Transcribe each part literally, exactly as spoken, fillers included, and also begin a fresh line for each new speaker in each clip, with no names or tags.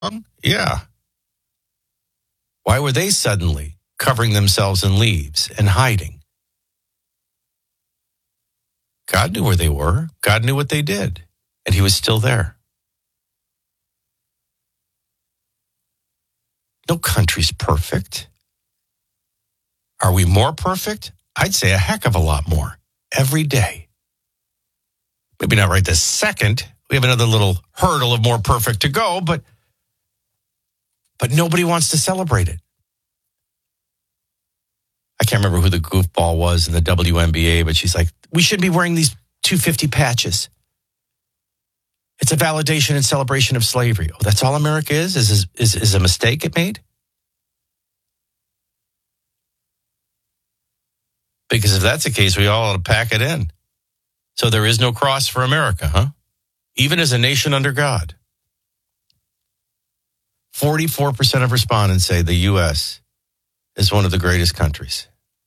Yeah. Why were they suddenly covering themselves in leaves and hiding? God knew where they were. God knew what they did. And he was still there. No country's perfect. Are we more perfect? I'd say a heck of a lot more every day. Maybe not right this second. We have another little hurdle of more perfect to go, but but nobody wants to celebrate it. I can't remember who the goofball was in the W N B A, but she's like, we should be wearing these two fifty patches. It's a validation and celebration of slavery. Oh, that's all America is? Is, is, is a mistake it made? Because if that's the case, we all ought to pack it in. So there is no cross for America, huh? Even as a nation under God. forty-four percent of respondents say the U S is one of the greatest countries.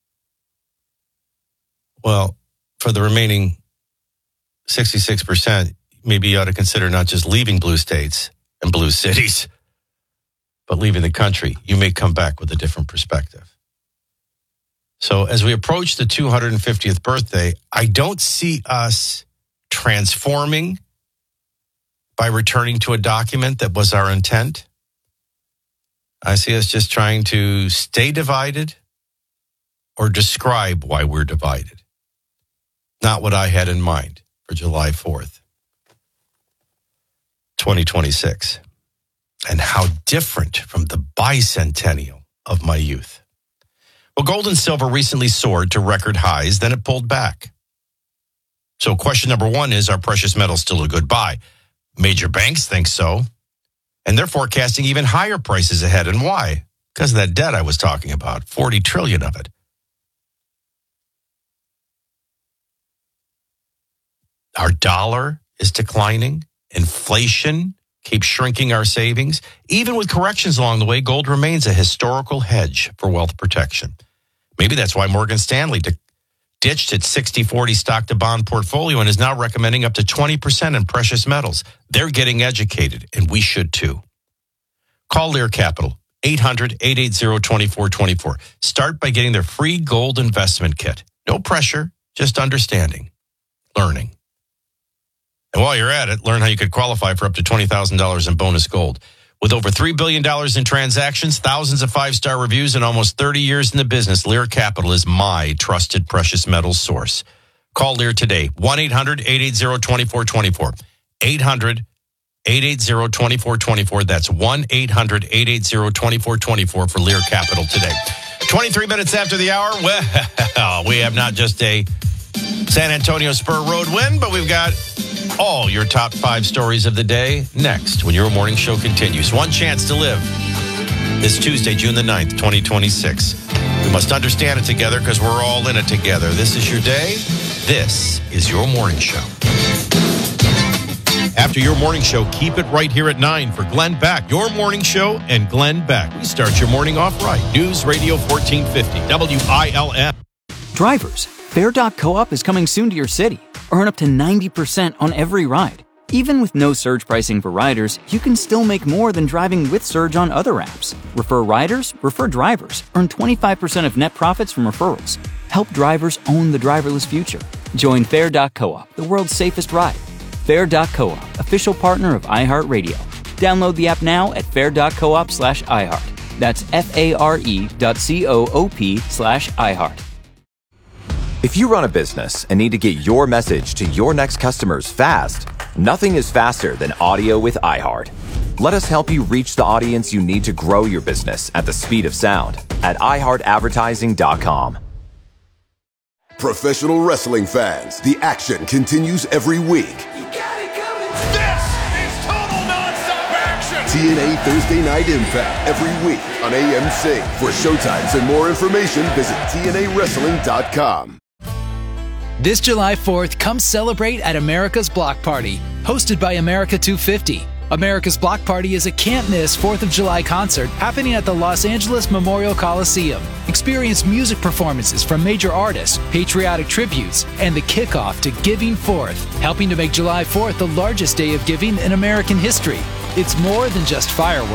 Well, for the remaining sixty-six percent, maybe you ought to consider not just leaving blue states and blue cities, but leaving the country. You may come back with a different perspective. So as we approach the two hundred fiftieth birthday, I don't see us transforming by returning to a document that was our intent. I see us just trying to stay divided or describe why we're divided. Not what I had in mind for July fourth, twenty twenty-six. And how different from the bicentennial of my youth. Well, gold and silver recently soared to record highs, then it pulled back. So question number one is, are precious metals still a good buy? Major banks think so. And they're forecasting even higher prices ahead. And why? Because of that debt I was talking about, forty trillion dollars of it. Our dollar is declining. Inflation keeps shrinking our savings. Even with corrections along the way, gold remains a historical hedge for wealth protection. Maybe that's why Morgan Stanley d- ditched its sixty forty stock to bond portfolio and is now recommending up to twenty percent in precious metals. They're getting educated, and we should too. Call Lear Capital, eight hundred, eight eight zero, two four two four. Start by getting their free gold investment kit. No pressure, just understanding, learning. And while you're at it, learn how you could qualify for up to twenty thousand dollars in bonus gold. With over three billion dollars in transactions, thousands of five-star reviews, and almost thirty years in the business, Lear Capital is my trusted precious metals source. Call Lear today, one eight hundred, eight eight zero, two four two four. eight hundred, eight eight zero, two four two four. That's one eight hundred, eight eight zero, two four two four for Lear Capital today. twenty-three minutes after the hour, well, we have not just a San Antonio Spur Road win, but we've got all your top five stories of the day next when your morning show continues. One chance to live this Tuesday, June the ninth, twenty twenty-six. We must understand it together because we're all in it together. This is your day. This is your morning show. After your morning show, keep it right here at nine for Glenn Beck. Your morning show and Glenn Beck. We start your morning off right. News Radio fourteen fifty, W I L M.
Drivers, Fair dot Co-op is coming soon to your city. Earn up to ninety percent on every ride. Even with no surge pricing for riders, you can still make more than driving with surge on other apps. Refer riders, refer drivers. Earn twenty-five percent of net profits from referrals. Help drivers own the driverless future. Join Fair dot Co-op, the world's safest ride. Fair dot Co-op, official partner of iHeartRadio. Download the app now at fair dot coop slash iHeart. That's F-A-R-E dot C-O-O-P slash iHeart.
If you run a business and need to get your message to your next customers fast, nothing is faster than audio with iHeart. Let us help you reach the audience you need to grow your business at the speed of sound at i heart advertising dot com.
Professional wrestling fans, the action continues every week.
You got it coming. This is total nonstop action.
T N A Thursday Night Impact every week on A M C. For showtimes and more information, visit T N A wrestling dot com.
This July fourth, come celebrate at America's Block Party, hosted by America two fifty. America's Block Party is a can't-miss fourth of July concert happening at the Los Angeles Memorial Coliseum. Experience music performances from major artists, patriotic tributes, and the kickoff to Giving Fourth, helping to make July fourth the largest day of giving in American history. It's more than just fireworks.